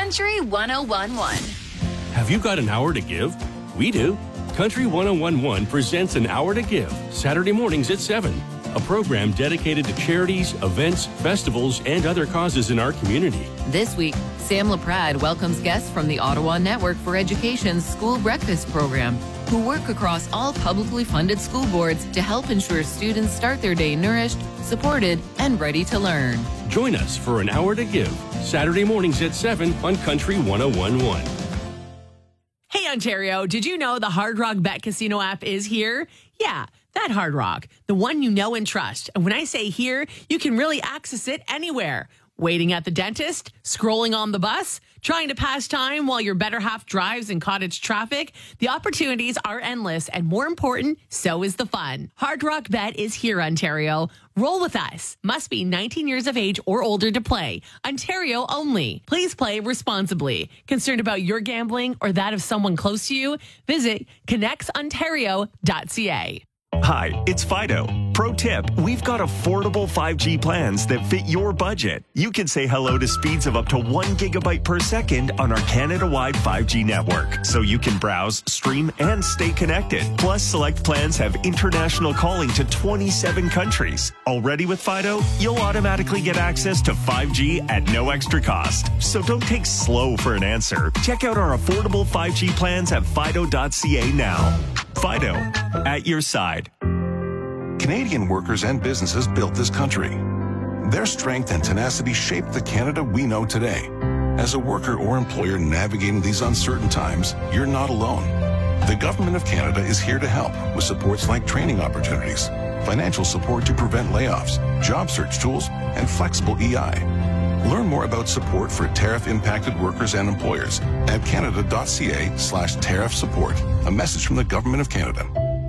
Country 1011. Have you got an hour to give? We do. Country 1011 presents An Hour to Give, Saturday mornings at 7. A program dedicated to charities, events, festivals, and other causes in our community. This week, Sam LaPrade welcomes guests from the Ottawa Network for Education's School Breakfast Program, who work across all publicly funded school boards to help ensure students start their day nourished, supported, and ready to learn. Join us for An Hour to Give, Saturday mornings at 7 on Country 1011. Hey, Ontario, did you know the Hard Rock Bet Casino app is here? Yeah, that Hard Rock, the one you know and trust. And when I say here, you can really access it anywhere. Waiting at the dentist, scrolling on the bus, trying to pass time while your better half drives in cottage traffic. The opportunities are endless, and more important, so is the fun. Hard Rock Bet is here, Ontario. Roll with us. Must be 19 years of age or older to play. Ontario only. Please play responsibly. Concerned about your gambling or that of someone close to you? Visit connexontario.ca. Hi, it's Fido. Pro tip, we've got affordable 5G plans that fit your budget. You can say hello to speeds of up to 1 gigabyte per second on our Canada-wide 5G network, so you can browse, stream, and stay connected. Plus, select plans have international calling to 27 countries. Already with Fido, you'll automatically get access to 5G at no extra cost. So don't take slow for an answer. Check out our affordable 5G plans at fido.ca now. Fido, at your side. Canadian workers and businesses built this country. Their strength and tenacity shaped the Canada we know today. As a worker or employer navigating these uncertain times, you're not alone. The Government of Canada is here to help with supports like training opportunities, financial support to prevent layoffs, job search tools, and flexible EI. Learn more about support for tariff-impacted workers and employers at canada.ca/tariff support. A message from the Government of Canada.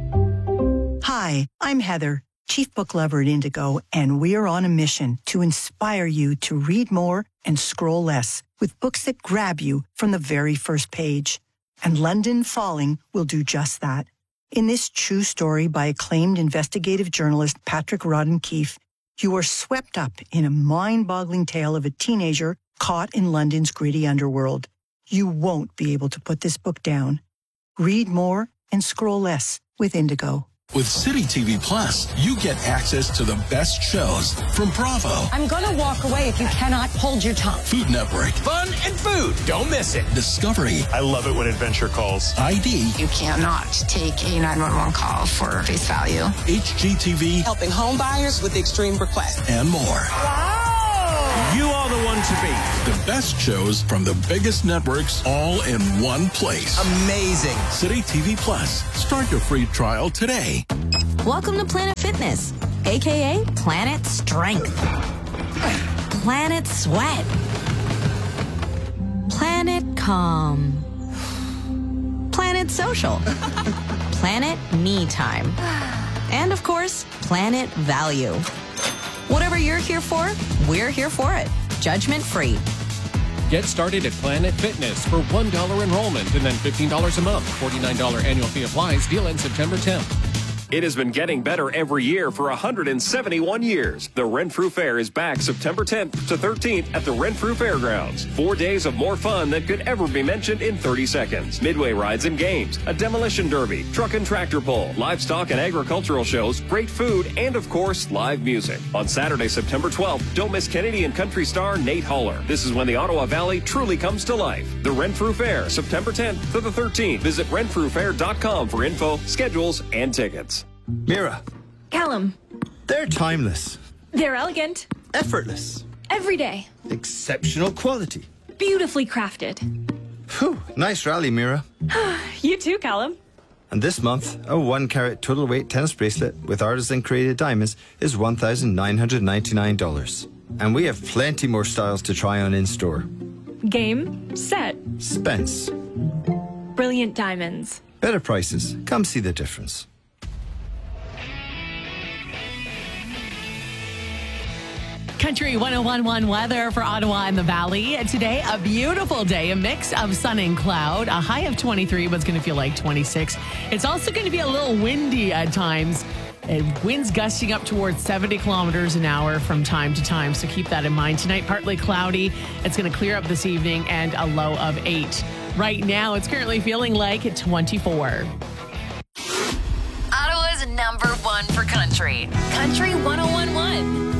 Hi, I'm Heather, Chief Book Lover at Indigo, and we're on a mission to inspire you to read more and scroll less with books that grab you from the very first page. And London Falling will do just that. In this true story by acclaimed investigative journalist Patrick Rodden-Keefe, you are swept up in a mind-boggling tale of a teenager caught in London's gritty underworld. You won't be able to put this book down. Read more and scroll less with Indigo. With City TV Plus, you get access to the best shows from Bravo. I'm going to walk away if you cannot hold your tongue. Food Network. Fun and food. Don't miss it. Discovery. I love it when adventure calls. ID. You cannot take a 911 call for face value. HGTV. Helping home buyers with extreme requests. And more. Wow. You are the one to beat. The best shows from the biggest networks all in one place. Amazing. City TV Plus. Start your free trial today. Welcome to Planet Fitness, a.k.a. Planet Strength, Planet Sweat, Planet Calm, Planet Social, Planet Me Time, and of course, Planet Value. Whatever you're here for, we're here for it. Judgment free. Get started at Planet Fitness for $1 enrollment and then $15 a month. $49 annual fee applies. Deal ends September 10th. It has been getting better every year for 171 years. The Renfrew Fair is back September 10th to 13th at the Renfrew Fairgrounds. 4 days of more fun than could ever be mentioned in 30 seconds. Midway rides and games, a demolition derby, truck and tractor pull, livestock and agricultural shows, great food, and of course, live music. On Saturday, September 12th, don't miss Canadian country star Nate Holler. This is when the Ottawa Valley truly comes to life. The Renfrew Fair, September 10th to the 13th. Visit renfrewfair.com for info, schedules, and tickets. Mira. Callum. They're timeless. They're elegant. Effortless. Everyday. Exceptional quality. Beautifully crafted. Whew, nice rally, Mira. You too, Callum. And this month, a 1-carat total weight tennis bracelet with artisan created diamonds is $1,999. And we have plenty more styles to try on in store. Game, set. Spence. Brilliant diamonds. Better prices. Come see the difference. Country 1011 weather for Ottawa and the Valley. Today, a beautiful day, a mix of sun and cloud. A high of 23, but it's going to feel like 26. It's also going to be a little windy at times. Winds gusting up towards 70 kilometers an hour from time to time, so keep that in mind. Tonight, partly cloudy. It's going to clear up this evening and a low of 8. Right now, it's currently feeling like 24. Ottawa's number one for country. Country 101.1.